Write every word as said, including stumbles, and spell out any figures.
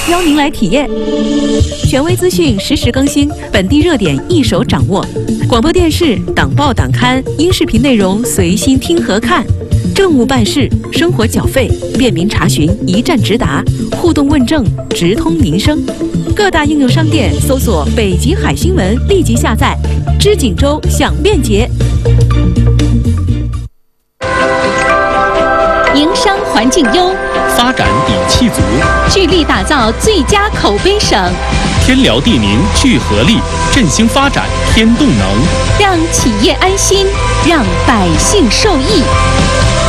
邀您来体验。权威资讯实时更新，本地热点一手掌握。广播电视、党报党刊、音视频内容随心听和看。政务办事、生活缴费、便民查询一站直达，互动问政直通民生。各大应用商店搜索“北极海新闻”，立即下载。知锦州享便捷。营商环境优， 发展底气足， 聚力打造最佳口碑省。 天辽地宁聚合力，振兴发展添动能， 让企业安心，让百姓受益。